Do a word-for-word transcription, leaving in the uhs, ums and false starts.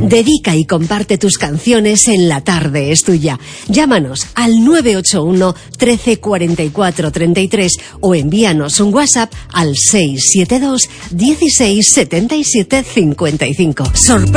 Dedica y comparte tus canciones en La Tarde es Tuya. Llámanos al nueve ocho uno, trece, cuarenta y cuatro, treinta y tres o envíanos un WhatsApp al seis siete dos, dieciséis, setenta y siete, cincuenta y cinco. Sorpresa.